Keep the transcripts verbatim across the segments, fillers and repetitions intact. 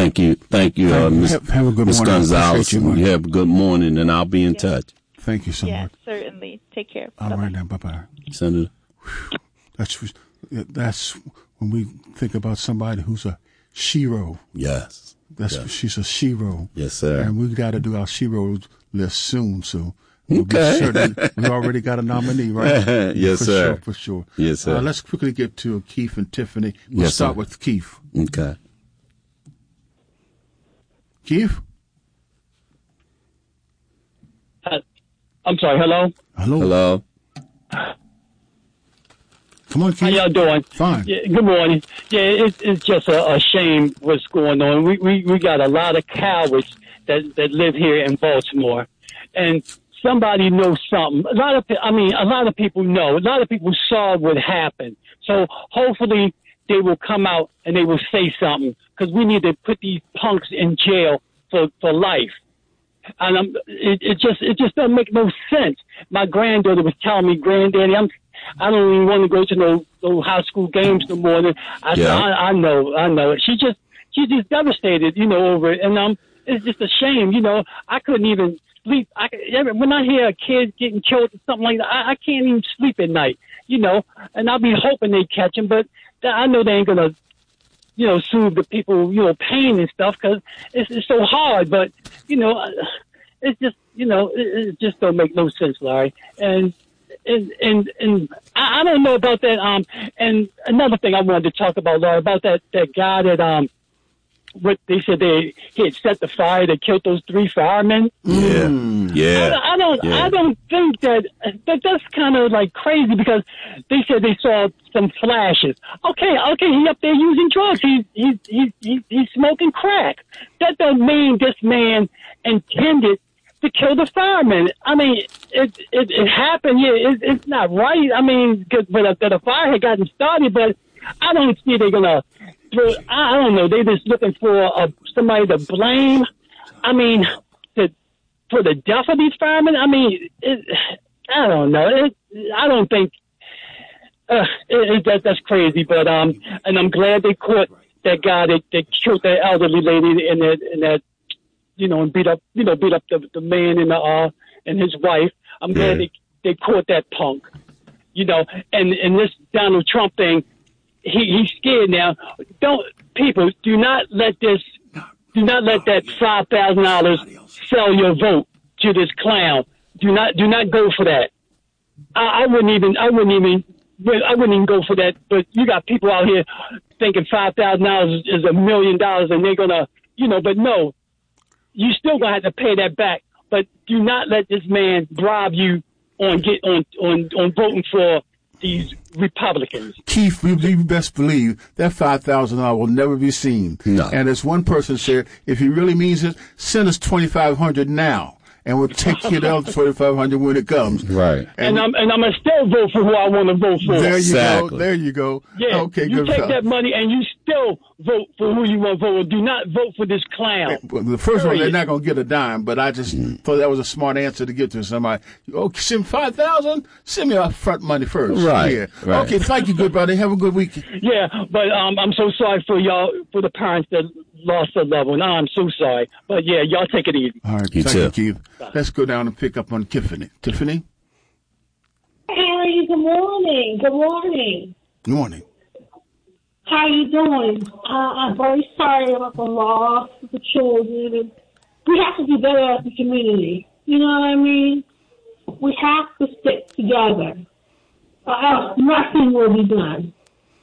Thank you. Thank you, uh, Miz Have, have a good Miz morning. Gonzalez. You, you have a good morning, and I'll be in yeah. touch. Thank you so yeah, much. Yeah, certainly. Take care. All Bye-bye. right, now. Bye-bye. Senator. That's, that's when we think about somebody who's a shero. Yes. That's yes. She's a shero. Yes, sir. And we got to do our shero list soon, so we'll okay. certain we already got a nominee, right? yes, for sir. Sure, for sure. Yes, sir. Uh, let's quickly get to Keith and Tiffany. We'll yes, start sir. with Keith. Okay. Keith? Uh, I'm sorry, hello? Hello. Hello. Come on, Keith. How y'all doing? Fine. Yeah, good morning. Yeah, it's, it's just a, a shame what's going on. We, we we got a lot of cowards that that live here in Baltimore, and somebody knows something. A lot of, I mean, a lot of people know. A lot of people saw what happened. So hopefully they will come out and they will say something, because we need to put these punks in jail for for life. And I'm, it, it just it just doesn't make no sense. My granddaughter was telling me, "Granddaddy, I'm I don't even want to go to no, no high school games no more." And I said, yeah. I, I know, I know it. She just she's just devastated, you know, over it. And um, it's just a shame, you know. I couldn't even sleep. I when I hear a kid getting killed or something like that, I, I can't even sleep at night, you know. And I'll be hoping they catch him, but I know they ain't gonna, you know, soothe the people, you know, pain and stuff, because it's, it's so hard. But, you know, it's just, you know, it, it just don't make no sense, Larry. And and and, and I, I don't know about that. Um, and another thing I wanted to talk about, Larry, about that that guy that um, what they said they he had set the fire that killed those three firemen. Yeah, yeah. I, I don't, yeah. I don't think that, that that's kind of like crazy, because they said they saw some flashes. Okay, okay, he up there using drugs. He's he's he's he's, he's smoking crack. That doesn't mean this man intended to kill the firemen. I mean, it it, it happened. Yeah, it, it's not right. I mean, cause, but uh, the fire had gotten started, but I don't see they're gonna. I don't know. They're just looking for uh, somebody to blame. I mean, to, for the death of these firemen. I mean, it, I don't know. It, I don't think uh, it, it, that, that's crazy. But um, and I'm glad they caught that guy that, that killed that elderly lady in that in that you know and beat up you know beat up the, the man and the uh and his wife. I'm glad yeah. they they caught that punk. You know, and and this Donald Trump thing. He, he's scared now. Don't people do not let this, do not let that five thousand dollars sell your vote to this clown. Do not, do not go for that. I, I wouldn't even, I wouldn't even, I wouldn't even go for that. But you got people out here thinking five thousand dollars is a million dollars, and they're gonna, you know. But no, you still gonna have to pay that back. But do not let this man bribe you on get on on on voting for these Republicans. Keith, you, you best believe that five thousand dollars will never be seen. No. And as one person said, if he really means it, send us twenty-five hundred dollars now, and we'll take you down to twenty-five hundred dollars when it comes. Right. And, and I'm and I'm gonna still vote for who I want to vote for. There you exactly. go. There you go. Yeah. Okay. You good take fellow. that money and you still vote for who you want to vote for. Do not vote for this clown. Well, the first Period. one, they're not going to get a dime, but I just mm. thought that was a smart answer to get to somebody. Oh, send five thousand. Send me our front money first. Right. Yeah. Right. Okay. Thank you, good brother. Have a good week. Yeah, but um, I'm so sorry for y'all, for the parents that lost a loved one. I'm so sorry. But yeah, y'all take it easy. All right. You Thank too. you, Keith. Bye. Let's go down and pick up on Tiffany. Tiffany. Harry, good morning. Good morning. Good morning. How you doing? Uh, I'm very sorry about the loss of the children. And we have to do better as a community. You know what I mean? We have to stick together, or else nothing will be done.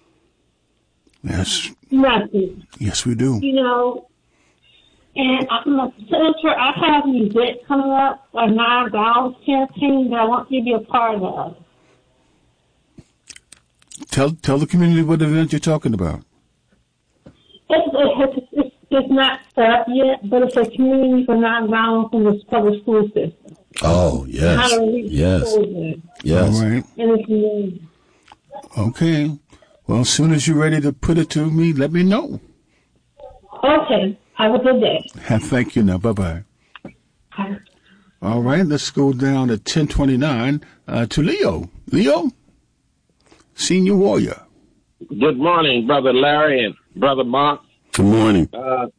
Yes. Nothing. Yes, we do. You know, and I'm a senator. I have an event coming up, a nine dollars campaign that I want you to be a part of. Tell tell the community what event you're talking about. It's, it's, it's, it's not set up yet, but it's a community for non-violence in the public school system. Oh, yes. How to reach Yes. children Yes. All right. in the community. Okay. Well, as soon as you're ready to put it to me, let me know. Okay. Have a good day. Thank you now. Bye-bye. Bye. All right. Let's go down to ten twenty-nine uh, to Leo. Leo? Senior warrior. Good morning, Brother Larry and Brother Mark. Good morning. Uh,